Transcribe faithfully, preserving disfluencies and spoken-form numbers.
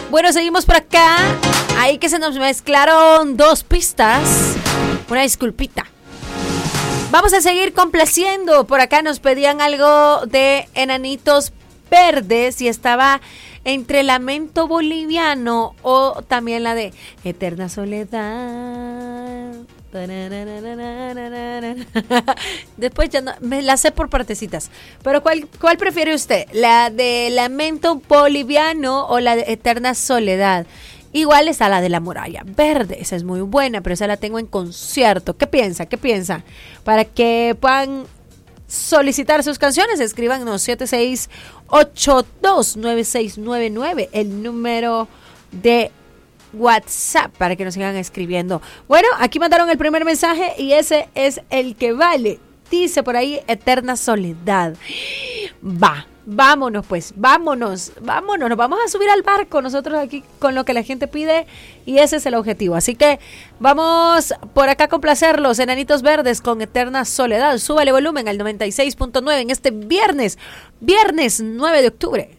Bueno, seguimos por acá. Ahí que se nos mezclaron dos pistas. Una disculpita. Vamos a seguir complaciendo. Por acá nos pedían algo de Enanitos Verdes y estaba entre Lamento Boliviano o también la de Eterna Soledad. Después ya no, me la sé por partecitas. Pero ¿cuál, cuál prefiere usted? ¿La de Lamento Boliviano o la de Eterna Soledad? Igual está la de La Muralla Verde, esa es muy buena, pero esa la tengo en concierto. ¿Qué piensa? ¿Qué piensa? Para que puedan solicitar sus canciones, escríbanos siete seis ocho dos nueve seis nueve nueve, el número de WhatsApp para que nos sigan escribiendo. Bueno, aquí mandaron el primer mensaje y ese es el que vale. Dice por ahí Eterna Soledad. Va. Vámonos pues, vámonos, vámonos, nos vamos a subir al barco nosotros aquí con lo que la gente pide y ese es el objetivo. Así que vamos por acá a complacerlos, Enanitos Verdes con Eterna Soledad. Súbale volumen al noventa y seis punto nueve en este viernes, viernes nueve de octubre.